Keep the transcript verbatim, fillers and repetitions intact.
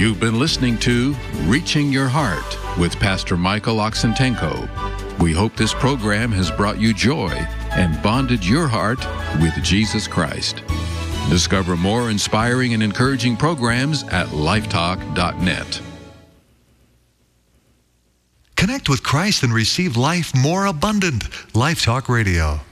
You've been listening to Reaching Your Heart with Pastor Michael Oxentenko. We hope this program has brought you joy and bonded your heart with Jesus Christ. Discover more inspiring and encouraging programs at lifetalk dot net. Connect with Christ and receive life more abundant. Life Talk Radio.